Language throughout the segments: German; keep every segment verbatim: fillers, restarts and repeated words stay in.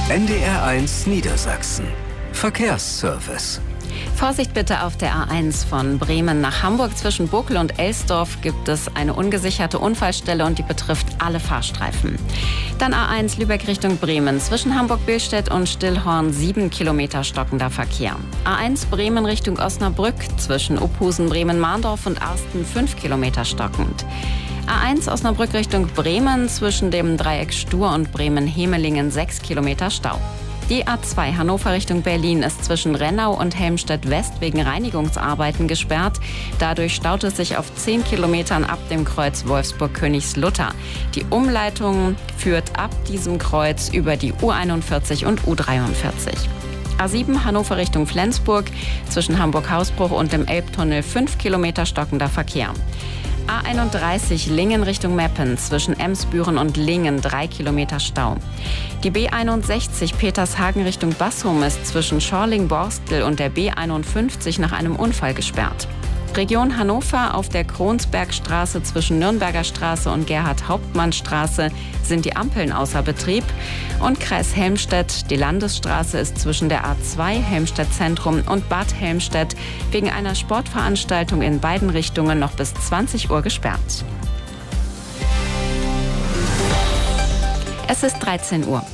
N D R eins Niedersachsen. Verkehrsservice. Vorsicht bitte auf der A eins von Bremen nach Hamburg. Zwischen Bokel und Elsdorf gibt es eine ungesicherte Unfallstelle und die betrifft alle Fahrstreifen. Dann A eins Lübeck Richtung Bremen. Zwischen Hamburg-Billstedt und Stillhorn sieben Kilometer stockender Verkehr. A eins Bremen Richtung Osnabrück. Zwischen Ophusen, Bremen-Mahndorf und Arsten fünf Kilometer stockend. A eins Osnabrück Richtung Bremen. Zwischen dem Dreieck Stur und Bremen-Hemelingen sechs Kilometer Stau. Die A zwei Hannover Richtung Berlin ist zwischen Rennau und Helmstedt-West wegen Reinigungsarbeiten gesperrt. Dadurch staut es sich auf zehn Kilometern ab dem Kreuz Wolfsburg-Königslutter. Die Umleitung führt ab diesem Kreuz über die U einundvierzig und U dreiundvierzig. A sieben Hannover Richtung Flensburg, zwischen Hamburg-Hausbruch und dem Elbtunnel fünf Kilometer stockender Verkehr. A einunddreißig Lingen Richtung Meppen, zwischen Emsbüren und Lingen drei Kilometer Stau. Die B einundsechzig Petershagen Richtung Bassum ist zwischen Schorling-Borstel und der B einundfünfzig nach einem Unfall gesperrt. Region Hannover: auf der Kronsbergstraße zwischen Nürnberger Straße und Gerhard-Hauptmann-Straße sind die Ampeln außer Betrieb. Und Kreis Helmstedt: die Landesstraße ist zwischen der A zwei Helmstedt Zentrum und Bad Helmstedt wegen einer Sportveranstaltung in beiden Richtungen noch bis zwanzig Uhr gesperrt. Es ist dreizehn Uhr.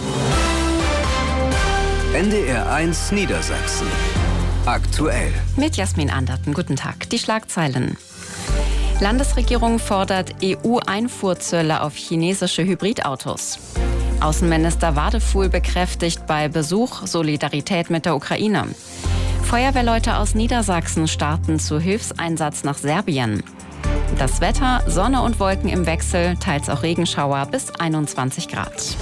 N D R eins Niedersachsen. Aktuell. Mit Jasmin Anderten. Guten Tag. Die Schlagzeilen. Landesregierung fordert E U-Einfuhrzölle auf chinesische Hybridautos. Außenminister Wadefuhl bekräftigt bei Besuch Solidarität mit der Ukraine. Feuerwehrleute aus Niedersachsen starten zu Hilfseinsatz nach Serbien. Das Wetter: Sonne und Wolken im Wechsel, teils auch Regenschauer bis einundzwanzig Grad.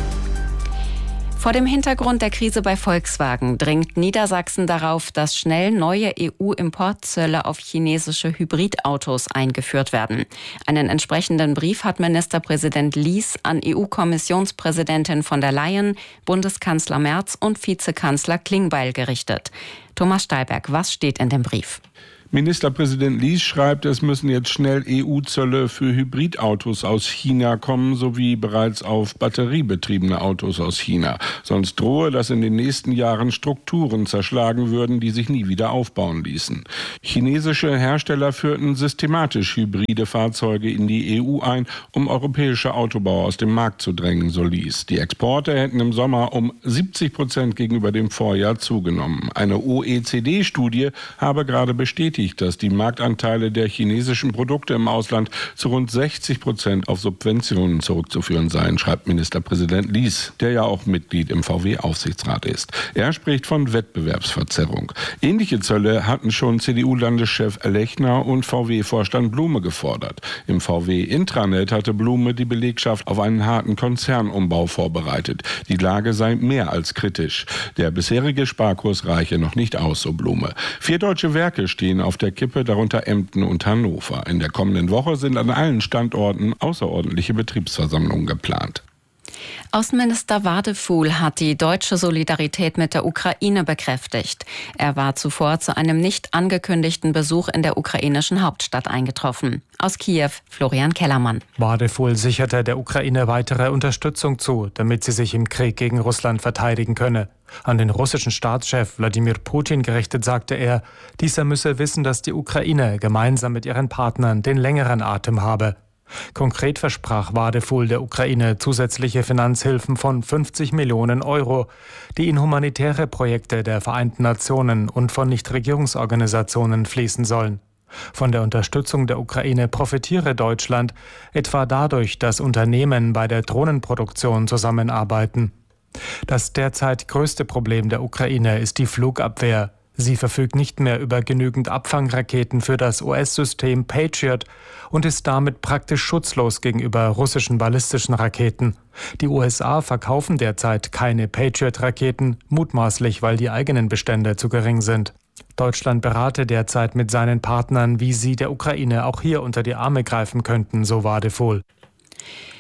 Vor dem Hintergrund der Krise bei Volkswagen dringt Niedersachsen darauf, dass schnell neue E U-Importzölle auf chinesische Hybridautos eingeführt werden. Einen entsprechenden Brief hat Ministerpräsident Lies an E U-Kommissionspräsidentin von der Leyen, Bundeskanzler Merz und Vizekanzler Klingbeil gerichtet. Thomas Stahlberg, was steht in dem Brief? Ministerpräsident Lies schreibt, es müssen jetzt schnell E U-Zölle für Hybridautos aus China kommen, sowie bereits auf batteriebetriebene Autos aus China. Sonst drohe, dass in den nächsten Jahren Strukturen zerschlagen würden, die sich nie wieder aufbauen ließen. Chinesische Hersteller führten systematisch hybride Fahrzeuge in die E U ein, um europäische Autobauer aus dem Markt zu drängen, so Lies. Die Exporte hätten im Sommer um siebzig Prozent gegenüber dem Vorjahr zugenommen. Eine O E C D-Studie habe gerade bestätigt, dass die Marktanteile der chinesischen Produkte im Ausland zu rund sechzig Prozent auf Subventionen zurückzuführen seien, schreibt Ministerpräsident Lies, der ja auch Mitglied im V W-Aufsichtsrat ist. Er spricht von Wettbewerbsverzerrung. Ähnliche Zölle hatten schon C D U-Landeschef Lechner und V W-Vorstand Blume gefordert. Im V W-Intranet hatte Blume die Belegschaft auf einen harten Konzernumbau vorbereitet. Die Lage sei mehr als kritisch. Der bisherige Sparkurs reiche noch nicht aus, so Blume. Vier deutsche Werke stehen auf der Kippe, darunter Emden und Hannover. In der kommenden Woche sind an allen Standorten außerordentliche Betriebsversammlungen geplant. Außenminister Wadefuhl hat die deutsche Solidarität mit der Ukraine bekräftigt. Er war zuvor zu einem nicht angekündigten Besuch in der ukrainischen Hauptstadt eingetroffen. Aus Kiew, Florian Kellermann. Wadefuhl sicherte der Ukraine weitere Unterstützung zu, damit sie sich im Krieg gegen Russland verteidigen könne. An den russischen Staatschef Wladimir Putin gerichtet sagte er, dieser müsse wissen, dass die Ukraine gemeinsam mit ihren Partnern den längeren Atem habe. Konkret versprach Wadefuhl der Ukraine zusätzliche Finanzhilfen von fünfzig Millionen Euro, die in humanitäre Projekte der Vereinten Nationen und von Nichtregierungsorganisationen fließen sollen. Von der Unterstützung der Ukraine profitiere Deutschland, etwa dadurch, dass Unternehmen bei der Drohnenproduktion zusammenarbeiten. Das derzeit größte Problem der Ukraine ist die Flugabwehr. Sie verfügt nicht mehr über genügend Abfangraketen für das U S-System Patriot und ist damit praktisch schutzlos gegenüber russischen ballistischen Raketen. Die U S A verkaufen derzeit keine Patriot-Raketen, mutmaßlich, weil die eigenen Bestände zu gering sind. Deutschland berate derzeit mit seinen Partnern, wie sie der Ukraine auch hier unter die Arme greifen könnten, so Wadefuhl.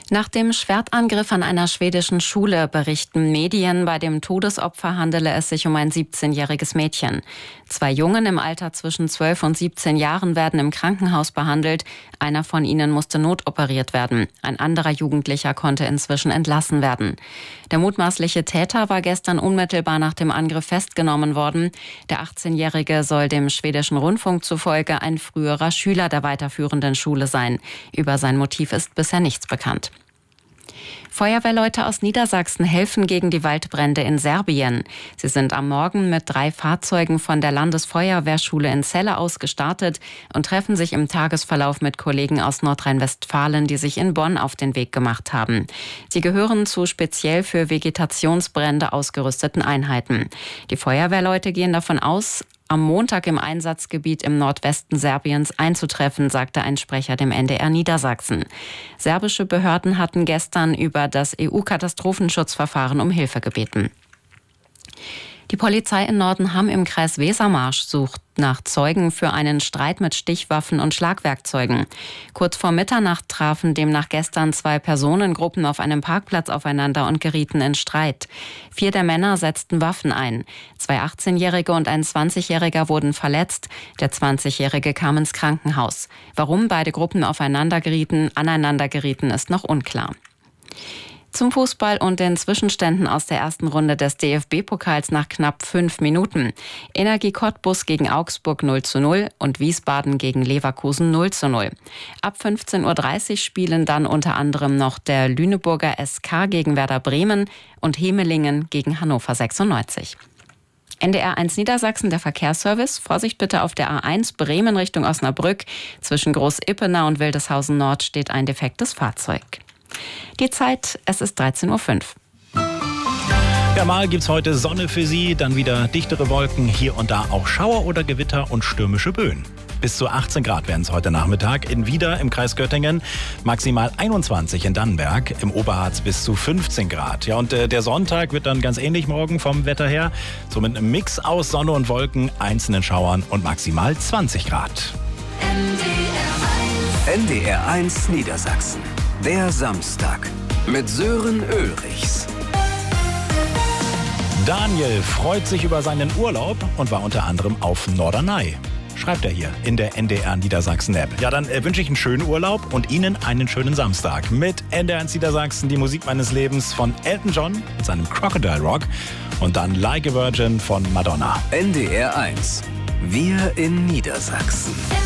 Nach dem Schwertangriff an einer schwedischen Schule berichten Medien, bei dem Todesopfer handele es sich um ein siebzehnjähriges Mädchen. Zwei Jungen im Alter zwischen zwölf und siebzehn Jahren werden im Krankenhaus behandelt. Einer von ihnen musste notoperiert werden. Ein anderer Jugendlicher konnte inzwischen entlassen werden. Der mutmaßliche Täter war gestern unmittelbar nach dem Angriff festgenommen worden. Der achtzehnjährige soll dem schwedischen Rundfunk zufolge ein früherer Schüler der weiterführenden Schule sein. Über sein Motiv ist bisher nichts bekannt. Feuerwehrleute aus Niedersachsen helfen gegen die Waldbrände in Serbien. Sie sind am Morgen mit drei Fahrzeugen von der Landesfeuerwehrschule in Celle aus gestartet und treffen sich im Tagesverlauf mit Kollegen aus Nordrhein-Westfalen, die sich in Bonn auf den Weg gemacht haben. Sie gehören zu speziell für Vegetationsbrände ausgerüsteten Einheiten. Die Feuerwehrleute gehen davon aus, am Montag im Einsatzgebiet im Nordwesten Serbiens einzutreffen, sagte ein Sprecher dem N D R Niedersachsen. Serbische Behörden hatten gestern über das E U-Katastrophenschutzverfahren um Hilfe gebeten. Die Polizei in Nordenham im Kreis Wesermarsch sucht nach Zeugen für einen Streit mit Stichwaffen und Schlagwerkzeugen. Kurz vor Mitternacht trafen demnach gestern zwei Personengruppen auf einem Parkplatz aufeinander und gerieten in Streit. Vier der Männer setzten Waffen ein. Zwei achtzehnjährige und ein zwanzigjähriger wurden verletzt. Der zwanzigjährige kam ins Krankenhaus. Warum beide Gruppen aufeinander gerieten, aneinander gerieten, ist noch unklar. Zum Fußball und den Zwischenständen aus der ersten Runde des D F B-Pokals nach knapp fünf Minuten. Energie Cottbus gegen Augsburg null zu null und Wiesbaden gegen Leverkusen null zu null. Ab fünfzehn Uhr dreißig spielen dann unter anderem noch der Lüneburger S K gegen Werder Bremen und Hemelingen gegen Hannover sechsundneunzig. N D R eins Niedersachsen, der Verkehrsservice. Vorsicht bitte auf der A eins Bremen Richtung Osnabrück. Zwischen Groß-Ippenau und Wildeshausen Nord steht ein defektes Fahrzeug. Die Zeit, es ist dreizehn Uhr fünf. Ja, mal gibt's heute Sonne für Sie, dann wieder dichtere Wolken, hier und da auch Schauer oder Gewitter und stürmische Böen. Bis zu achtzehn Grad werden es heute Nachmittag in Wieder im Kreis Göttingen, maximal einundzwanzig in Dannenberg, im Oberharz bis zu fünfzehn Grad. Ja, und äh, der Sonntag wird dann ganz ähnlich morgen vom Wetter her, so mit einem Mix aus Sonne und Wolken, einzelnen Schauern und maximal zwanzig Grad. N D R eins Niedersachsen. Der Samstag mit Sören Ulrichs. Daniel freut sich über seinen Urlaub und war unter anderem auf Norderney. Schreibt er hier in der N D R Niedersachsen App. Ja, dann äh, wünsche ich einen schönen Urlaub und Ihnen einen schönen Samstag. Mit N D R eins Niedersachsen, die Musik meines Lebens von Elton John mit seinem Crocodile Rock und dann Like a Virgin von Madonna. N D R eins. Wir in Niedersachsen.